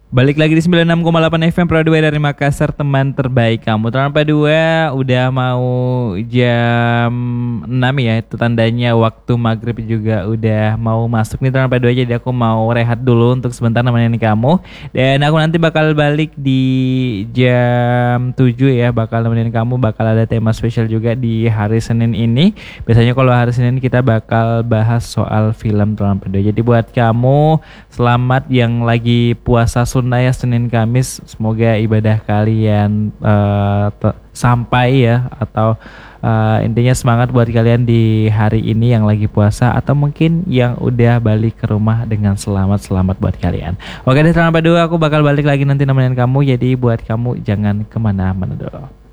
Balik lagi di 96,8 FM Pro 2 dari Makassar, teman terbaik kamu. Teman P2 udah mau jam 6 ya, itu tandanya waktu maghrib juga udah mau masuk nih teman P2. Jadi aku mau rehat dulu untuk sebentar nemenin kamu. Dan aku nanti bakal balik di jam 7 ya, bakal nemenin kamu. Bakal ada tema spesial juga di hari Senin ini. Biasanya kalau hari Senin kita bakal bahas soal film teman P2. Jadi buat kamu, selamat yang lagi puasa sunnah ya Senin Kamis. Semoga ibadah kalian sampai ya, atau intinya semangat buat kalian di hari ini yang lagi puasa, atau mungkin yang udah balik ke rumah dengan selamat buat kalian. Oke deh, selamat dulu, aku bakal balik lagi nanti nemenin kamu. Jadi buat kamu jangan kemana-mana dulu.